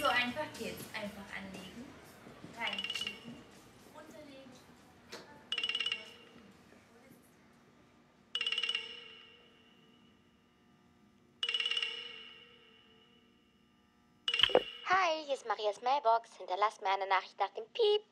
So einfach geht's. Einfach anlegen, reinschicken, unterlegen. Hi, hier ist Marias Mailbox. Hinterlasst mir eine Nachricht nach dem Piep.